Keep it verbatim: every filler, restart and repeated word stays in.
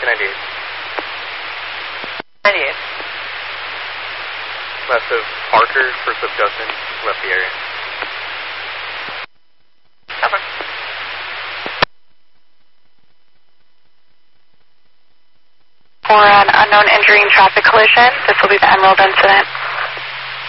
ninety-eight. ninety-eight. Left of Parker, first of Justin, left the area. Over. For an unknown injury and traffic collision, this will be the Emerald incident.